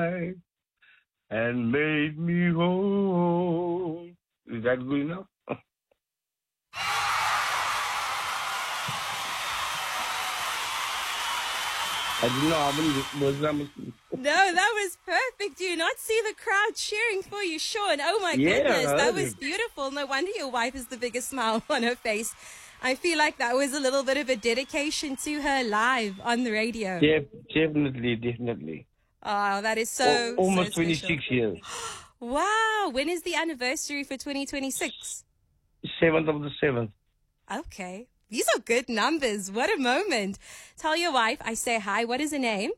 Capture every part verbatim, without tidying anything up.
and made me whole. Is that good enough? I didn't know how many words I must do. No, that was perfect. Do you not see the crowd cheering for you, Sean? Oh, my Yeah, goodness. I That heard was it. beautiful. No wonder your wife has the biggest smile on her face. I feel like that was a little bit of a dedication to her live on the radio. Def- definitely, definitely. Oh, that is so, Al- Almost so special. twenty-six years. Wow. When is the anniversary for twenty twenty-six? seventh of the seventh. Okay. These are good numbers. What a moment. Tell your wife I say hi. What is her name?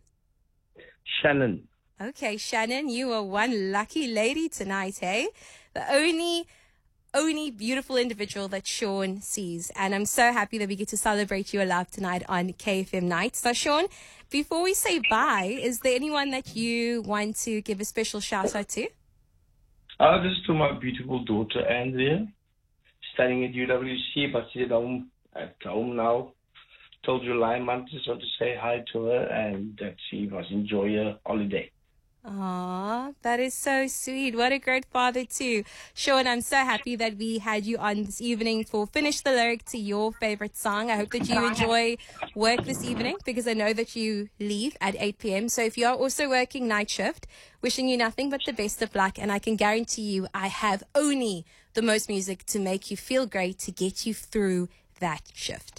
Shannon. Okay, Shannon, you are one lucky lady tonight, hey? The only, only beautiful individual that Sean sees. And I'm so happy that we get to celebrate your love tonight on K F M Night. So, Sean, before we say bye, is there anyone that you want to give a special shout out to? Uh, this is to my beautiful daughter, Andrea, studying at U W C, but she's at home, at home now. Till July month, just want to say hi to her and that she must enjoy her holiday. Aw, that is so sweet. What a great father too. Sean, I'm so happy that we had you on this evening for Finish the Lyric to your favorite song. I hope that you enjoy work this evening because I know that you leave at eight p.m. So if you are also working night shift, wishing you nothing but the best of luck. And I can guarantee you I have only the most music to make you feel great to get you through that shift.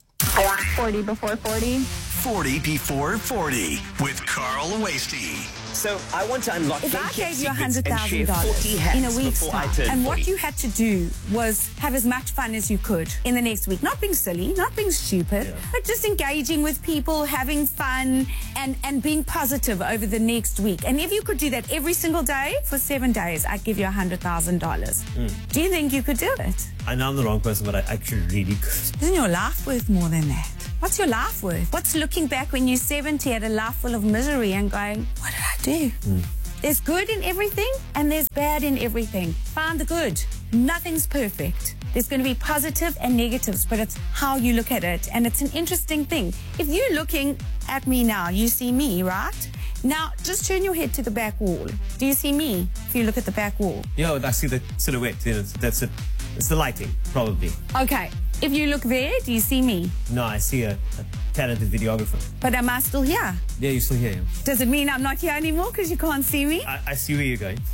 forty before forty. forty before forty with Carl Wasty. So I want to unlock If I Fake gave you secrets one hundred and thousand share forty dollars hacks in a week's before I time, turn and what forty. you had to do was have as much fun as you could in the next week. Not being silly, not being stupid, Yeah. but just engaging with people, having fun, and, and being positive over the next week. And if you could do that every single day for seven days, I'd give you one hundred thousand dollars. Do you think you could do it? I know I'm the wrong person, but I actually really could. Isn't your life worth more than that? What's your life worth? What's looking back when you're seventy at a life full of misery and going, what did I do? Mm. There's good in everything and there's bad in everything. Find the good. Nothing's perfect. There's going to be positive and negatives, but it's how you look at it. And it's an interesting thing. If you're looking at me now, you see me, right? Now, just turn your head to the back wall. Do you see me if you look at the back wall? Yeah, I see the silhouette. Yeah, that's- that's it. It's the lighting, probably. Okay. If you look there, do you see me? No, I see a, a talented videographer. But am I still here? Yeah, you're still here. Does it mean I'm not here anymore because you can't see me? I, I see where you're going.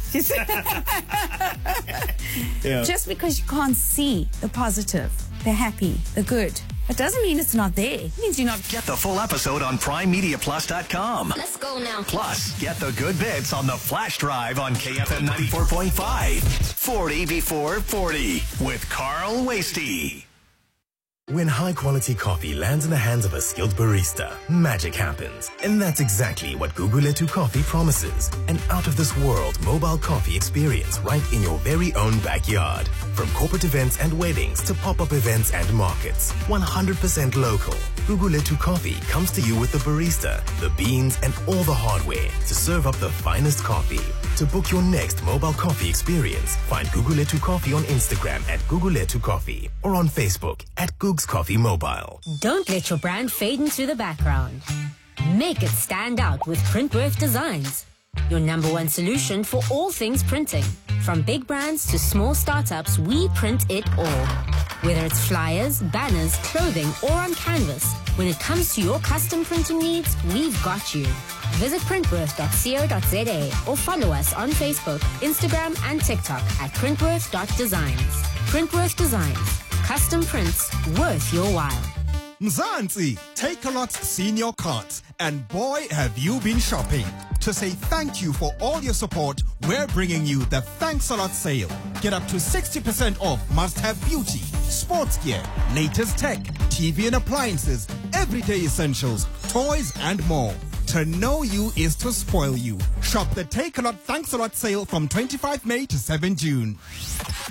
Yeah. Just because you can't see the positive, the happy, the good, it doesn't mean it's not there. It means you're not. Get the full episode on prime media plus dot com. Let's go now. Plus, get the good bits on the flash drive on K F M ninety-four point five. forty before forty with Carl Wasty. When high-quality coffee lands in the hands of a skilled barista, magic happens. And that's exactly what Guguletu Coffee promises. An out-of-this-world mobile coffee experience right in your very own backyard. From corporate events and weddings to pop-up events and markets. one hundred percent local. Guguletu Coffee comes to you with the barista, the beans, and all the hardware to serve up the finest coffee. To book your next mobile coffee experience, find Guguletu Coffee on Instagram at Guguletu Coffee or on Facebook at Googs Coffee Mobile. Don't let your brand fade into the background. Make it stand out with Printworth Designs, your number one solution for all things printing. From big brands to small startups, we print it all. Whether it's flyers, banners, clothing, or on canvas, when it comes to your custom printing needs, we've got you. Visit printworth dot co dot za or follow us on Facebook, Instagram, and TikTok at printworth dot designs. Printworth Designs. Custom prints worth your while. Mzansi, Takealot Senior Cards, and boy have you been shopping. To say thank you for all your support, we're bringing you the Thanks a Lot sale. Get up to sixty percent off must-have beauty, sports gear, latest tech, T V and appliances, everyday essentials, toys and more. To know you is to spoil you. Shop the Take a Lot Thanks a Lot sale from twenty-fifth of May to seventh of June.